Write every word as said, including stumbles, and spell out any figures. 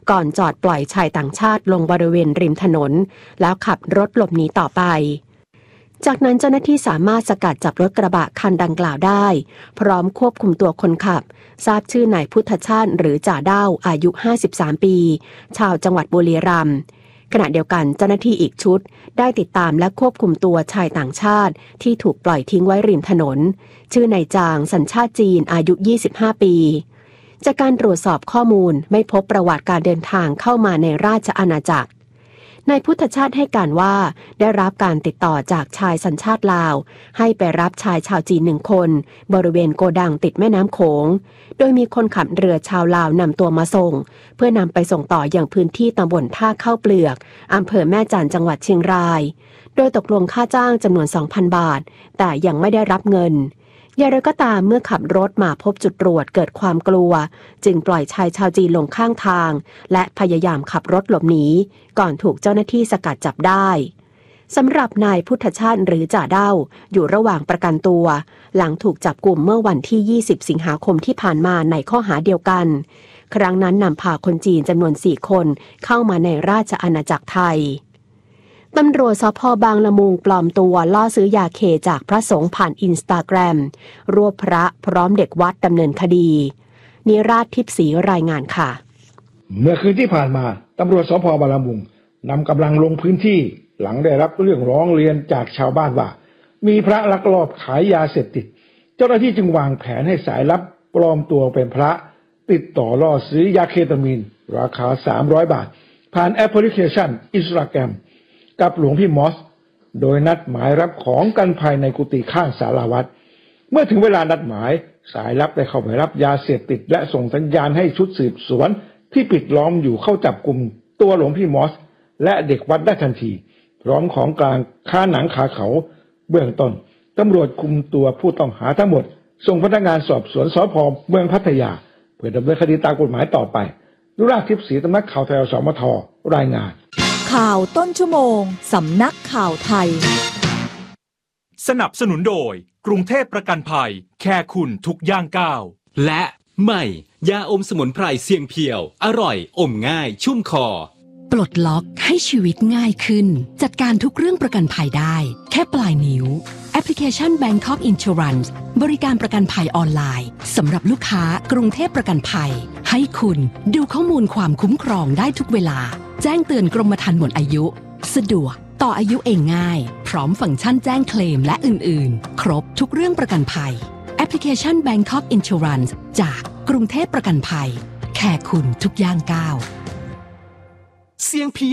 ก่อนจอดปล่อยชายต่างชาติลงบริเวณริมถนนแล้วขับรถหลบหนีต่อไปจากนั้นเจ้าหน้าที่สามารถสกัดจับรถกระบะคันดังกล่าวได้พร้อมควบคุมตัวคนขับทราบชื่อนายพุทธชาติหรือจ่าเด้าอายุห้าสิบสามปีชาวจังหวัดบุรีรัมย์ขณะเดียวกันเจ้าหน้าที่อีกชุดได้ติดตามและควบคุมตัวชายต่างชาติที่ถูกปล่อยทิ้งไว้ริมถนนชื่อนายจางสัญชาติจีนอายุยี่สิบห้าปีจากการตรวจสอบข้อมูลไม่พบประวัติการเดินทางเข้ามาในราชอาณาจักรนายพุทธชาติให้การว่าได้รับการติดต่อจากชายสัญชาติลาวให้ไปรับชายชาวจีนหนึ่งคนบริเวณโกดังติดแม่น้ำโขงโดยมีคนขับเรือชาวลาวนำตัวมาส่งเพื่อนำไปส่งต่ออย่างพื้นที่ตำบลท่าข้าวเปลือกอำเภอแม่จันทร์จังหวัดเชียงรายโดยตกลงค่าจ้างจำนวน สองพัน บาทแต่ยังไม่ได้รับเงินอย่างไรก็ตามเมื่อขับรถมาพบจุดตรวจเกิดความกลัวจึงปล่อยชายชาวจีนลงข้างทางและพยายามขับรถหลบหนีก่อนถูกเจ้าหน้าที่สกัดจับได้สำหรับนายพุทธชาติหรือจ่าเด้าอยู่ระหว่างประกันตัวหลังถูกจับกุมเมื่อวันที่ยี่สิบสิงหาคมที่ผ่านมาในข้อหาเดียวกันครั้งนั้นนำพาคนจีนจำนวนสี่คนเข้ามาในราชอาณาจักรไทยตำรวจสภ.บางละมุงปลอมตัวล่อซื้อยาเคจากพระสงฆ์ผ่านอินสตาแกรมรวบพระพร้อมเด็กวัดดำเนินคดีนิราศทิพย์ศรีรายงานค่ะเมื่อคืนที่ผ่านมาตำรวจสภ.บางละมุงนำกำลังลงพื้นที่หลังได้รับเรื่องร้องเรียนจากชาวบ้านว่ามีพระลักลอบขายยาเสพติดเจ้าหน้าที่จึงวางแผนให้สายลับปลอมตัวเป็นพระติดต่อล่อซื้อยาเคตามีนราคาสามร้อยบาทผ่านแอปพลิเคชัน Instagramกับหลวงพี่มอสโดยนัดหมายรับของกันภายในกุฏิข้างศาลาวัดเมื่อถึงเวลานัดหมายสายลับได้เข้าไปรับยาเสพติดและส่งสัญญาณให้ชุดสืบสวนที่ปิดล้อมอยู่เข้าจับกุมตัวหลวงพี่มอสและเด็กวัดได้ทันทีพร้อมของกลางค้าหนังขาเขาเบื้องต้นตำรวจคุมตัวผู้ต้องหาทั้งหมดส่งพนักงานสอบสวนสภ.เมืองพัทยาเพื่อดำเนินคดีตามกฎหมายต่อไปนุราทิพย์ศรีตำนักข่าวไทยสมทรายงานข่าวต้นชั่วโมงสำนักข่าวไทยสนับสนุนโดยกรุงเทพประกันภัยแค่คุณทุกย่างก้าวและใหม่ยาอมสมุนไพรเสียงเพียวอร่อยอมง่ายชุ่มคอปลดล็อกให้ชีวิตง่ายขึ้นจัดการทุกเรื่องประกันภัยได้แค่ปลายนิ้วแอปพลิเคชัน Bangkok Insurance บริการประกันภัยออนไลน์สำหรับลูกค้ากรุงเทพประกันภัยให้คุณดูข้อมูลความคุ้มครองได้ทุกเวลาแจ้งเตือนกรมธรรม์หมดอายุสะดวกต่ออายุเองง่ายพร้อมฟังก์ชันแจ้งเคลมและอื่นๆครบทุกเรื่องประกันภัยแอปพลิเคชัน Bangkok Insurance จากกรุงเทพประกันภัยแค่คุณทุกย่างก้าวเสียงพี